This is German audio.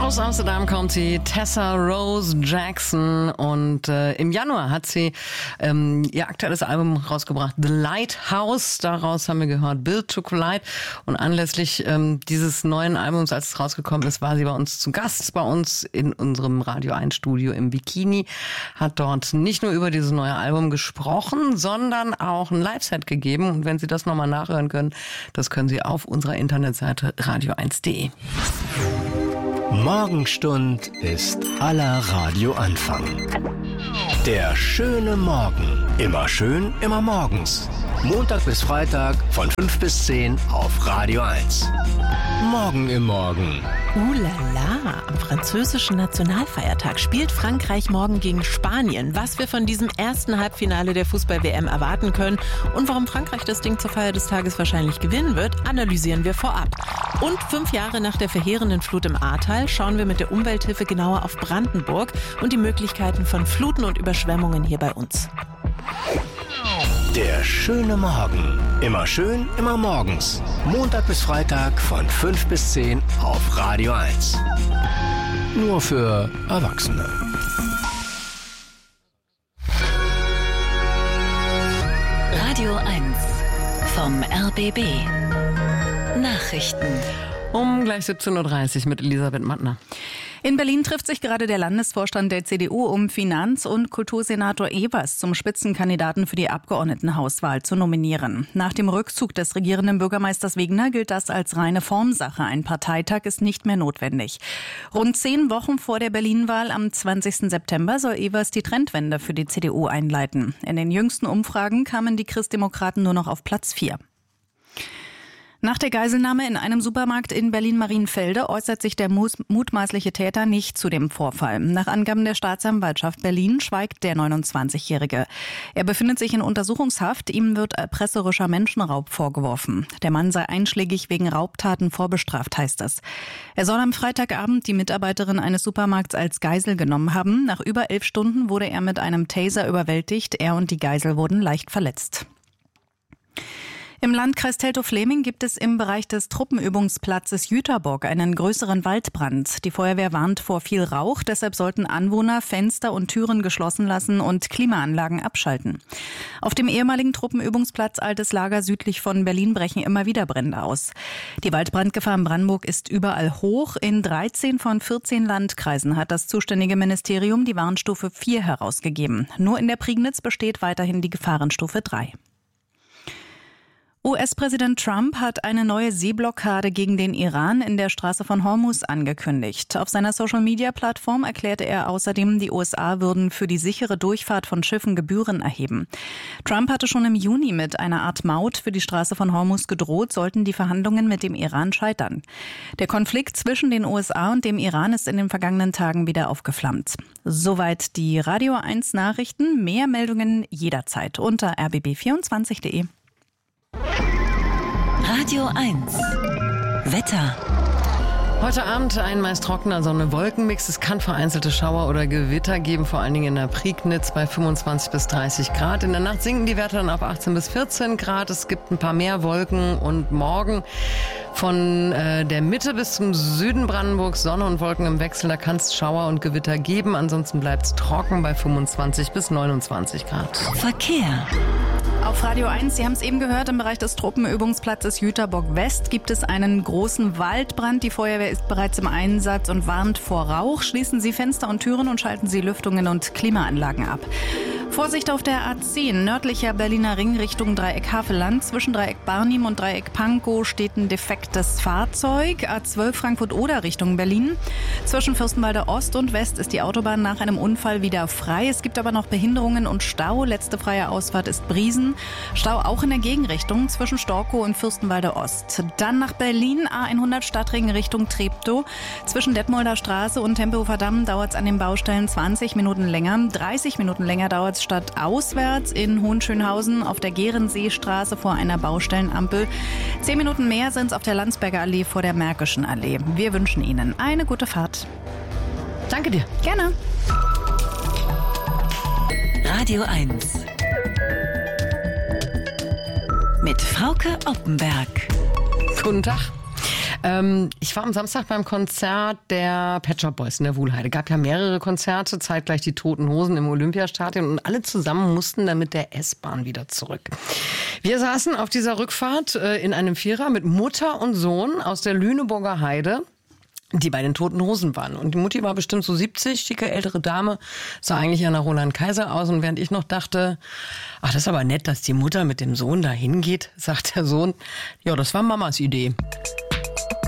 Aus Amsterdam kommt sie, Tessa Rose Jackson, und im Januar hat sie ihr aktuelles Album rausgebracht, The Lighthouse. Daraus haben wir gehört Built to Collide, und anlässlich dieses neuen Albums, als es rausgekommen ist, war sie bei uns zu Gast, bei uns in unserem Radio 1 Studio im Bikini, hat dort nicht nur über dieses neue Album gesprochen, sondern auch ein Live-Set gegeben, und wenn Sie das nochmal nachhören können, das können Sie auf unserer Internetseite radio1.de. Morgenstund ist aller Radioanfang. Der schöne Morgen. Immer schön, immer morgens. Montag bis Freitag von 5 bis 10 auf Radio 1. Morgen im Morgen. La, am französischen Nationalfeiertag spielt Frankreich morgen gegen Spanien. Was wir von diesem ersten Halbfinale der Fußball-WM erwarten können und warum Frankreich das Ding zur Feier des Tages wahrscheinlich gewinnen wird, analysieren wir vorab. Und 5 Jahre nach der verheerenden Flut im Ahrtal schauen wir mit der Umwelthilfe genauer auf Brandenburg und die Möglichkeiten von Fluten und Überschwemmungen hier bei uns. Der schöne Morgen. Immer schön, immer morgens. Montag bis Freitag von 5 bis 10 auf Radio 1. Nur für Erwachsene. Radio 1 vom RBB. Nachrichten. Um gleich 17.30 Uhr mit Elisabeth Mattner. In Berlin trifft sich gerade der Landesvorstand der CDU, um Finanz- und Kultursenator Evers zum Spitzenkandidaten für die Abgeordnetenhauswahl zu nominieren. Nach dem Rückzug des regierenden Bürgermeisters Wegner gilt das als reine Formsache. Ein Parteitag ist nicht mehr notwendig. Rund 10 Wochen vor der Berlin-Wahl am 20. September soll Evers die Trendwende für die CDU einleiten. In den jüngsten Umfragen kamen die Christdemokraten nur noch auf Platz 4. Nach der Geiselnahme in einem Supermarkt in Berlin-Marienfelde äußert sich der mutmaßliche Täter nicht zu dem Vorfall. Nach Angaben der Staatsanwaltschaft Berlin schweigt der 29-Jährige. Er befindet sich in Untersuchungshaft. Ihm wird erpresserischer Menschenraub vorgeworfen. Der Mann sei einschlägig wegen Raubtaten vorbestraft, heißt es. Er soll am Freitagabend die Mitarbeiterin eines Supermarkts als Geisel genommen haben. Nach über 11 Stunden wurde er mit einem Taser überwältigt. Er und die Geisel wurden leicht verletzt. Im Landkreis Teltow-Fläming gibt es im Bereich des Truppenübungsplatzes Jüterbock einen größeren Waldbrand. Die Feuerwehr warnt vor viel Rauch, deshalb sollten Anwohner Fenster und Türen geschlossen lassen und Klimaanlagen abschalten. Auf dem ehemaligen Truppenübungsplatz Altes Lager südlich von Berlin brechen immer wieder Brände aus. Die Waldbrandgefahr in Brandenburg ist überall hoch. In 13 von 14 Landkreisen hat das zuständige Ministerium die Warnstufe 4 herausgegeben. Nur in der Prignitz besteht weiterhin die Gefahrenstufe 3. US-Präsident Trump hat eine neue Seeblockade gegen den Iran in der Straße von Hormuz angekündigt. Auf seiner Social-Media-Plattform erklärte er außerdem, die USA würden für die sichere Durchfahrt von Schiffen Gebühren erheben. Trump hatte schon im Juni mit einer Art Maut für die Straße von Hormuz gedroht, sollten die Verhandlungen mit dem Iran scheitern. Der Konflikt zwischen den USA und dem Iran ist in den vergangenen Tagen wieder aufgeflammt. Soweit die Radio 1 Nachrichten. Mehr Meldungen jederzeit unter rbb24.de. Radio 1 Wetter. Heute Abend ein meist trockener Sonne-Wolken-Mix. Es kann vereinzelte Schauer oder Gewitter geben, vor allen Dingen in der Prignitz bei 25 bis 30 Grad. In der Nacht sinken die Werte dann auf 18 bis 14 Grad. Es gibt ein paar mehr Wolken, und morgen von der Mitte bis zum Süden Brandenburgs Sonne und Wolken im Wechsel. Da kann es Schauer und Gewitter geben. Ansonsten bleibt es trocken bei 25 bis 29 Grad. Verkehr. Auf Radio 1, Sie haben es eben gehört, im Bereich des Truppenübungsplatzes Jüterbock West gibt es einen großen Waldbrand. Die Feuerwehr ist bereits im Einsatz und warnt vor Rauch. Schließen Sie Fenster und Türen und schalten Sie Lüftungen und Klimaanlagen ab. Vorsicht auf der A10, nördlicher Berliner Ring Richtung Dreieck Havelland. Zwischen Dreieck Barnim und Dreieck Pankow steht ein defektes Fahrzeug. A12 Frankfurt-Oder Richtung Berlin. Zwischen Fürstenwalder Ost und West ist die Autobahn nach einem Unfall wieder frei. Es gibt aber noch Behinderungen und Stau. Letzte freie Ausfahrt ist Briesen. Stau auch in der Gegenrichtung zwischen Storkow und Fürstenwalder Ost. Dann nach Berlin, A100 Stadtring Richtung Treptow. Zwischen Detmolder Straße und Tempelhofer Damm dauert es an den Baustellen 20 Minuten länger. 30 Minuten länger dauert es stadtauswärts in Hohenschönhausen auf der Gehrenseestraße vor einer Baustellenampel. 10 Minuten mehr sind es auf der Landsberger Allee vor der Märkischen Allee. Wir wünschen Ihnen eine gute Fahrt. Danke dir. Gerne. Radio 1 mit Frauke Oppenberg. Guten Tag. Ich war am Samstag beim Konzert der Pet Shop Boys in der Wuhlheide. Gab ja mehrere Konzerte, zeitgleich die Toten Hosen im Olympiastadion und alle zusammen mussten dann mit der S-Bahn wieder zurück. Wir saßen auf dieser Rückfahrt in einem Vierer mit Mutter und Sohn aus der Lüneburger Heide, die bei den Toten Hosen waren. Und die Mutti war bestimmt so 70, schicke ältere Dame, sah eigentlich ja nach Roland Kaiser aus. Und während ich noch dachte, ach, das ist aber nett, dass die Mutter mit dem Sohn da hingeht, sagt der Sohn, ja, das war Mamas Idee.